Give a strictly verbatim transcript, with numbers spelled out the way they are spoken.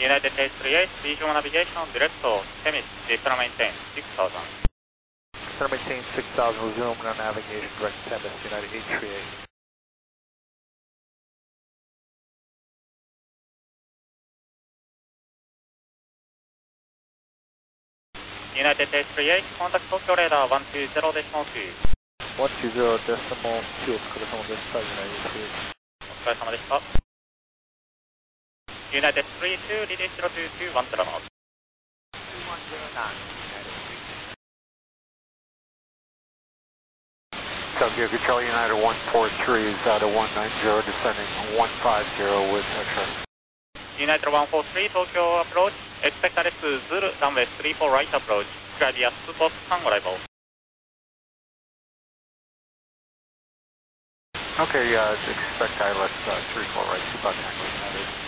United eight three eight, visual navigation, direct to Temis, descend maintain six thousand. Descend maintain six thousand, resume on navigation, direct to Temis, United eight three eight. United eight three eight, contact Tokyo radar one two zero decimal two. one two zero decimal two、お疲れ様でした、United eight three eight。 お疲れ様でした。United three two, release zero two two one zero knots. two one zero nine, United three two. Tokyo Control United one four three is out of one nine zero, descending one five zero with X-ray. United one four three, Tokyo approach, expect Alex Zulu, runway three four right approach, Claudia Super Tango arrival. Okay, uh, expect I L S uh, three four right, Super Tango United.